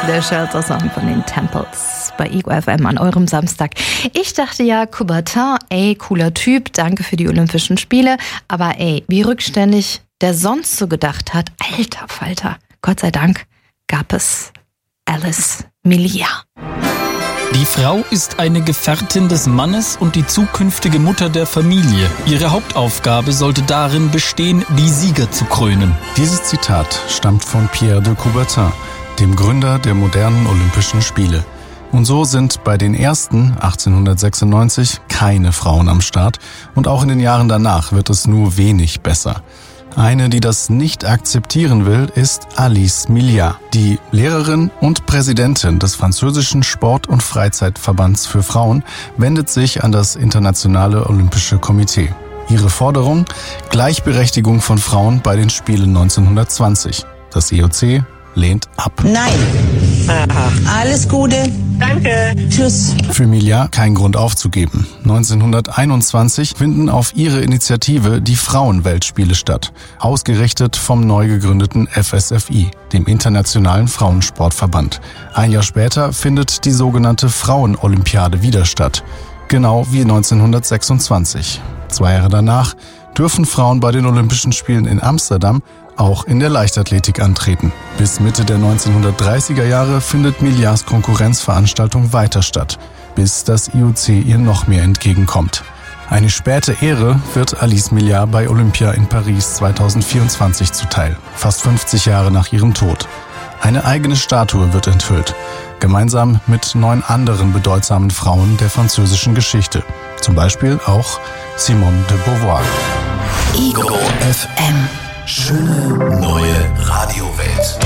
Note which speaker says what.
Speaker 1: Der Shelter Song von den Temples bei Ego FM an eurem Samstag. Ich dachte ja, Coubertin, cooler Typ, danke für die Olympischen Spiele. Aber wie rückständig der sonst so gedacht hat, alter Falter. Gott sei Dank gab es Alice Miller.
Speaker 2: Die Frau ist eine Gefährtin des Mannes und die zukünftige Mutter der Familie. Ihre Hauptaufgabe sollte darin bestehen, die Sieger zu krönen.
Speaker 3: Dieses Zitat stammt von Pierre de Coubertin, dem Gründer der modernen Olympischen Spiele. Und so sind bei den ersten 1896 keine Frauen am Start und auch in den Jahren danach wird es nur wenig besser. Eine, die das nicht akzeptieren will, ist Alice Miller. Die Lehrerin und Präsidentin des französischen Sport- und Freizeitverbands für Frauen wendet sich an das Internationale Olympische Komitee. Ihre Forderung? Gleichberechtigung von Frauen bei den Spielen 1920. Das IOC lehnt ab.
Speaker 4: Nein. Aha. Alles Gute. Danke. Tschüss.
Speaker 3: Für Miller kein Grund aufzugeben. 1921 finden auf ihre Initiative die Frauenweltspiele statt, ausgerichtet vom neu gegründeten FSFI, dem Internationalen Frauensportverband. Ein Jahr später findet die sogenannte Frauenolympiade wieder statt, genau wie 1926. 2 Jahre danach dürfen Frauen bei den Olympischen Spielen in Amsterdam auch in der Leichtathletik antreten. Bis Mitte der 1930er Jahre findet Millers Konkurrenzveranstaltung weiter statt, bis das IOC ihr noch mehr entgegenkommt. Eine späte Ehre wird Alice Miller bei Olympia in Paris 2024 zuteil, fast 50 Jahre nach ihrem Tod. Eine eigene Statue wird enthüllt, gemeinsam mit 9 anderen bedeutsamen Frauen der französischen Geschichte, zum Beispiel auch Simone de Beauvoir.
Speaker 1: Ego FM.
Speaker 5: Schöne neue Radiowelt.